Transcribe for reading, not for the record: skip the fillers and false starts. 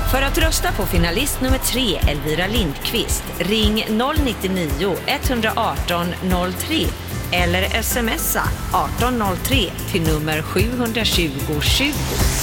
För att rösta på finalist nummer 3, Elvira Lindqvist, ring 099 118 03 eller smsa 1803 till nummer 720 20.